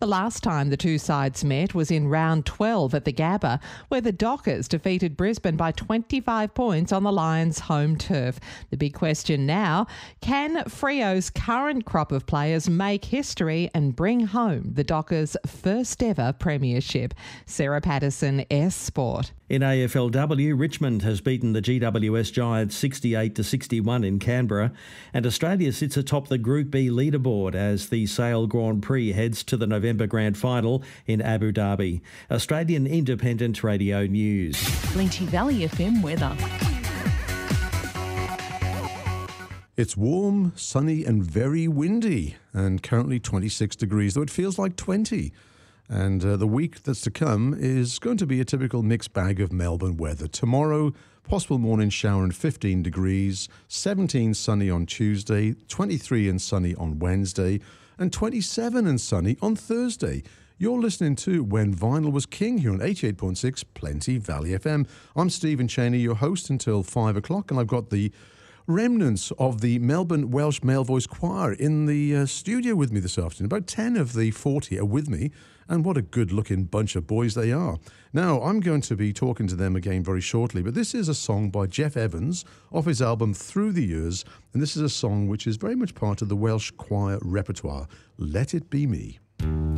The last time the two sides met was in round 12 at the Gabba, where the Dockers defeated Brisbane by 25 points on the Lions' home turf. The big question now, can Freo's current crop of players make history and bring home the Dockers' first ever premiership? Sarah Patterson, S Sport. In AFLW, Richmond has beaten the GWS Giants 68-61 in Canberra, and Australia sits atop the Group B leaderboard as the Sail Grand Prix heads to the November Grand Final in Abu Dhabi. Australian Independent Radio News. Plenty Valley FM weather. It's warm, sunny and very windy, and currently 26 degrees, though it feels like 20. And the week that's to come is going to be a typical mixed bag of Melbourne weather. Tomorrow, possible morning shower and 15 degrees, 17 sunny on Tuesday, 23 and sunny on Wednesday, and 27 and sunny on Thursday. You're listening to When Vinyl Was King here on 88.6 Plenty Valley FM. I'm Stephen Cheney, your host until 5 o'clock, and I've got the remnants of the Melbourne Welsh Male Voice Choir in the studio with me this afternoon. About 10 of the 40 are with me, and what a good-looking bunch of boys they are. Now, I'm going to be talking to them again very shortly, but this is a song by Jeff Evans off his album Through the Years, and this is a song which is very much part of the Welsh choir repertoire. Let It Be Me.